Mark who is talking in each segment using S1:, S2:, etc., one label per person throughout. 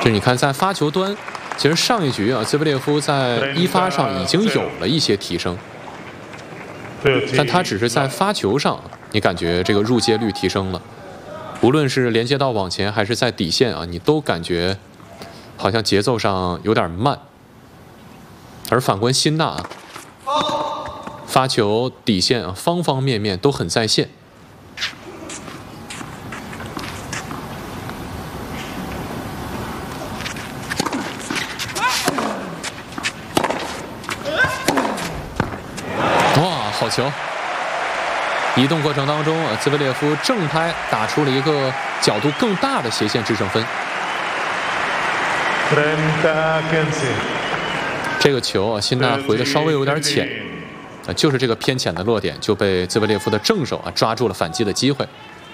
S1: 就你看，在发球端，其实上一局啊，兹维列夫在一发上已经有了一些提升，但他只是在发球上，你感觉这个入界率提升了，无论是连接到网前还是在底线啊，你都感觉好像节奏上有点慢。而反观辛纳啊，发球底线啊，方方面面都很在线。好球！移动过程当中啊，兹维列夫正拍打出了一个角度更大的斜线制胜分。这个球啊，辛纳回的稍微有点浅，就是这个偏浅的落点就被兹维列夫的正手啊抓住了反击的机会。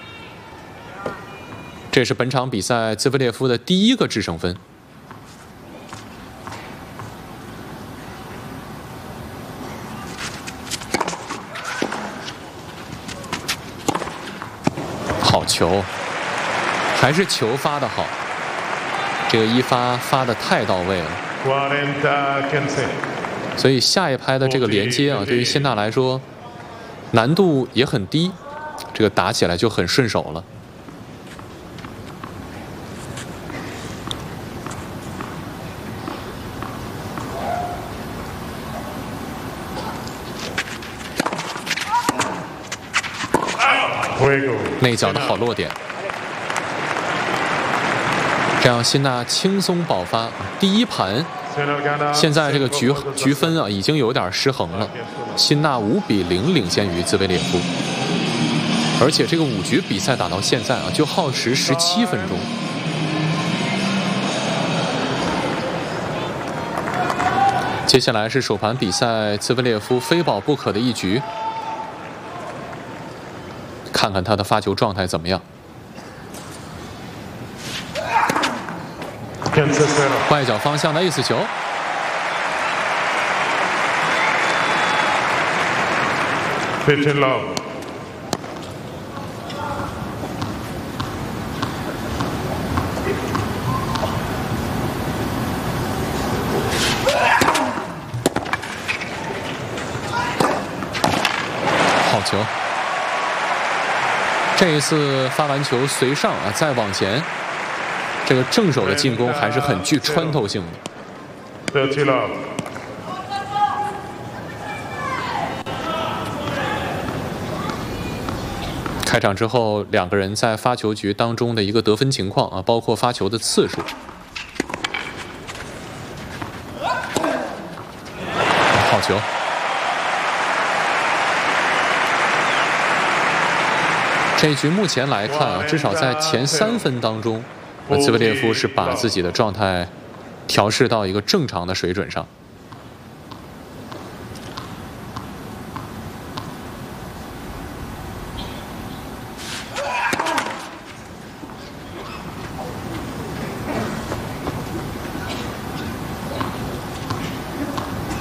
S1: 这是本场比赛兹维列夫的第1个制胜分。好球，还是球发的好，这个一发的太到位了，所以下一拍的这个连接啊，对于辛纳来说难度也很低，这个打起来就很顺手了。内角的好落点，这样辛纳轻松保发。第1盘，现在这个局分啊已经有点失衡了，辛纳5比0领先于兹维列夫，而且这个5局比赛打到现在啊就耗时17分钟。接下来是首盘比赛兹维列夫非保不可的一局。看看他的发球状态怎么样。外角方向的 ace 球，好球。这一次发完球随上啊，再往前，这个正手的进攻还是很具穿透性的。开场之后，两个人在发球局当中的一个得分情况啊，包括发球的次数。好球！这一局目前来看啊，至少在前3分当中，兹维列夫是把自己的状态调试到一个正常的水准上。